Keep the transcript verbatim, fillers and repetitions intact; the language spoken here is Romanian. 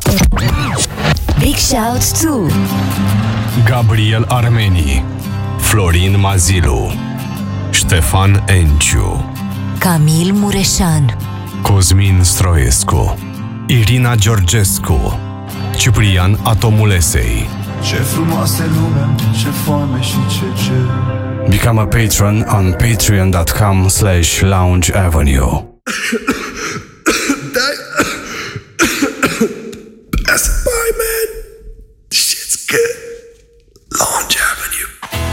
Big shout to Gabriel Armeni, Florin Mazilu, Ștefan Enciu, Camil Mureșan, Cosmin Stroescu, Irina Georgescu, Ciprian Atomulesei. Ce frumoasă lume, ce foame și ce cer. Become a patron on patreon dot com slash lounge avenue.